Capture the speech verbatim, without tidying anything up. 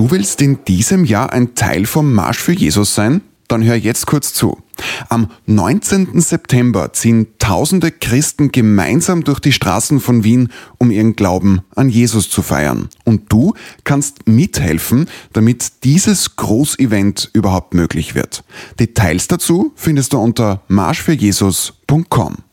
Du willst in diesem Jahr ein Teil vom Marsch für Jesus sein? Dann hör jetzt kurz zu. Am neunzehnten September ziehen tausende Christen gemeinsam durch die Straßen von Wien, um ihren Glauben an Jesus zu feiern. Und du kannst mithelfen, damit dieses Großevent überhaupt möglich wird. Details dazu findest du unter marsch für jesus punkt com.